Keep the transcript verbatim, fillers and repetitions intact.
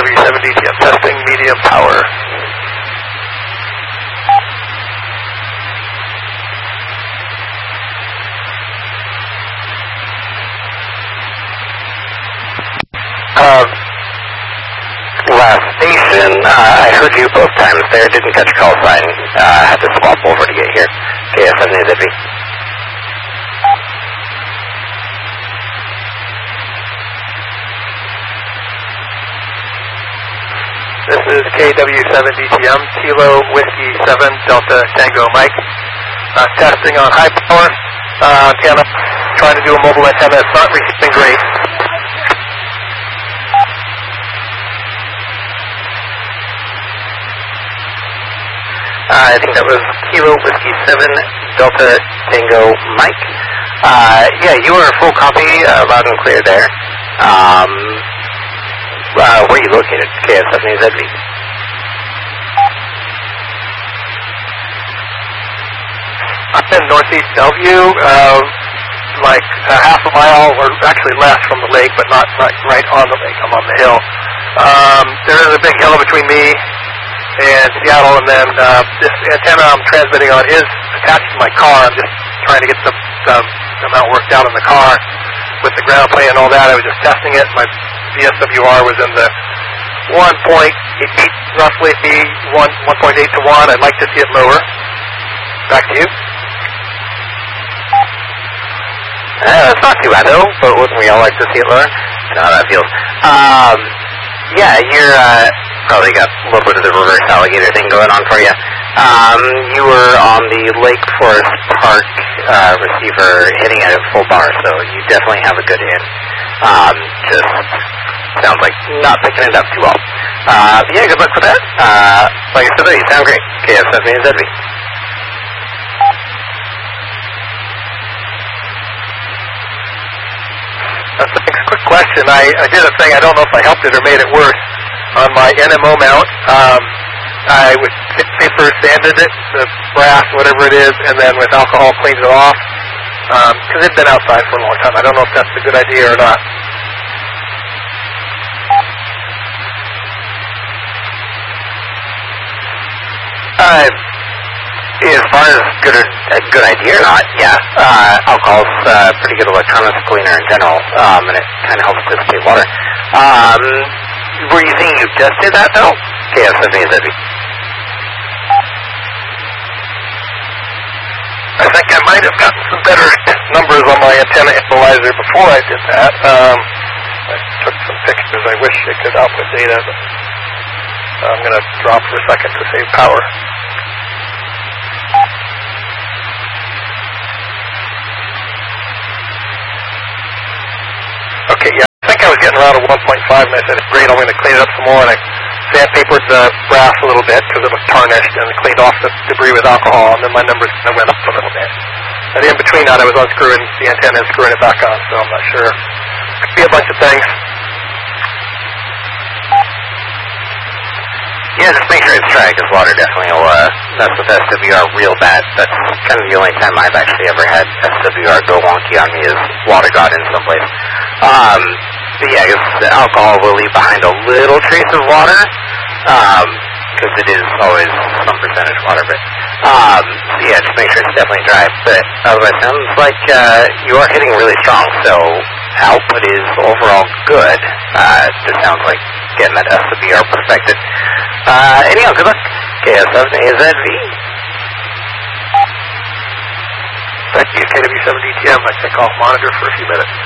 W seven D T M testing, medium power. Uh, last station, uh, I heard you both times there, didn't catch call sign, uh, had to swap over to get here. K S seven A Z V. This is K W seven D T M, Kilo Whiskey seven Delta Tango Mike. Uh, testing on high power uh, antenna, trying to do a mobile antenna, it's not receiving great. Uh, I think that was Kilo Whiskey seven Delta Tango Mike. Uh, yeah, you were full copy, uh, loud and clear there. Um, uh, where are you located? K S seven A Z V. I'm in Northeast Bellevue, uh, like a half a mile, or actually less from the lake, but not, not right on the lake. I'm on the hill. Um, there is a big hill between me and Seattle, and then uh, this antenna I'm transmitting on is attached to my car. I'm just trying to get the, the amount worked out in the car with the ground plane and all that. I was just testing it. My V S W R was in the one point eight, roughly one point eight to one. I'd like to see it lower. Back to you. Uh, it's not too bad though, but wouldn't we all like to see it lower? You know how that feels. Um, yeah, you're uh, probably got a little bit of the reverse alligator thing going on for you. Um, you were on the Lake Forest Park uh, receiver hitting it at full bar, so you definitely have a good hit. Um, just sounds like not picking it up too well. Uh, yeah, good luck with that. Uh, like I said, you sound great. K S seven A Z V. That's a quick question. I, I did a thing, I don't know if I helped it or made it worse. On my N M O mount, um, I would paper sanded it, the brass, whatever it is, and then with alcohol cleaned it off. Because um, it'd been outside for a long time. I don't know if that's a good idea or not. Uh, as far as good, a good idea or not, yeah. Uh, alcohol's uh, pretty good electronics cleaner in general, um, and it kind of helps dissipate water. Um, were you saying you just did that, though? K S seven A Z V. I think I might have gotten some better numbers on my antenna analyzer before I did that. Um, I took some pictures. I wish it could output data, but I'm going to drop for a second to save power. Okay, yeah, I think I was getting around a one point five, and I said, great, I'm going to clean it up some more, and I sandpapered the brass a little bit because it was tarnished, and cleaned off the debris with alcohol, and then my numbers kind of went up a little bit. And in between that, I was unscrewing the antenna and screwing it back on, so I'm not sure. Could be a bunch of things. Yeah, just make sure it's dry, because water definitely will uh, mess with S W R real bad. That's kind of the only time I've actually ever had S W R go wonky on me is water got in someplace. Um, but yeah, I guess the alcohol will leave behind a little trace of water, because um, it is always some percentage water, but um, so yeah, just make sure it's definitely dry. But otherwise, sounds like uh, you are hitting really strong, so output is overall good. Uh, it just sounds like getting that S W R perfected. Uh, anyhow, good luck. K S seven A Z V. Thank you, K W seven D T M. I took off monitor for a few minutes.